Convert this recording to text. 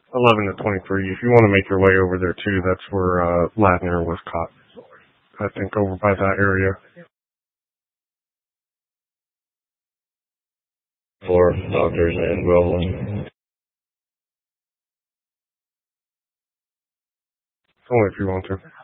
11 to 23. If you want to make your way over there too, that's where Ladner was caught. I think over by that area. For doctors and Groveland. Only if you want to.